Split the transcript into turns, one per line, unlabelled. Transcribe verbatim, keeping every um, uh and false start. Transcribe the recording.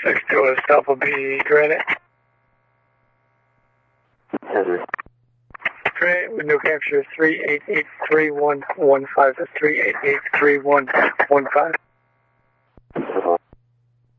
six two West Alpha B, Granite.
Heather.
Granite with New Hampshire three eight eight three one one five. That's three eight eight three one one five.